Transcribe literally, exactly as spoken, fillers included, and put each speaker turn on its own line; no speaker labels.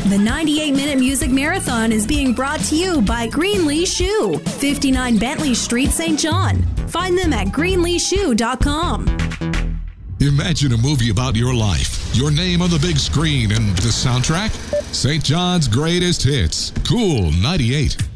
The ninety-eight minute Music Marathon is being brought to you by Greenlee Shoe, fifty-nine Bentley Street, Saint John. Find them at greenlee shoe dot com.
Imagine a movie about your life, your name on the big screen, and the soundtrack? Saint John's Greatest Hits. Cool ninety-eight.